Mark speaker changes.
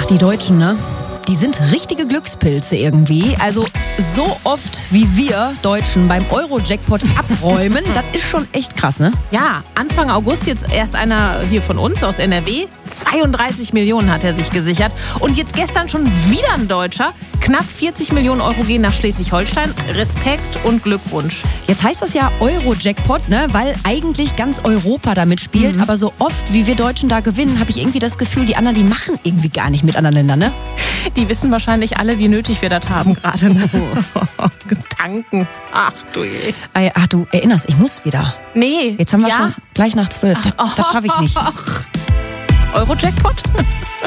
Speaker 1: Die Deutschen, ne? Die sind richtige Glückspilze irgendwie. Also so oft wie wir Deutschen beim Euro-Jackpot abräumen, das ist schon echt krass, ne?
Speaker 2: Ja, Anfang August jetzt erst einer hier von uns aus NRW. 32 Millionen hat er sich gesichert. Und jetzt gestern schon wieder ein Deutscher. Knapp 40 Millionen Euro gehen nach Schleswig-Holstein. Respekt und Glückwunsch.
Speaker 1: Jetzt heißt das ja Euro-Jackpot, ne? Weil eigentlich ganz Europa damit spielt. Aber so oft wie wir Deutschen da gewinnen, habe ich irgendwie das Gefühl, die anderen, die machen irgendwie gar nicht mit anderen Ländern, ne?
Speaker 2: Die wissen wahrscheinlich alle, wie nötig wir das haben gerade. Ne? Gedanken. Ach du je.
Speaker 1: Ach, du erinnerst, ich muss wieder.
Speaker 2: Nee.
Speaker 1: Jetzt haben wir schon gleich nach 12. Das schaffe ich nicht.
Speaker 2: Euro-Jackpot?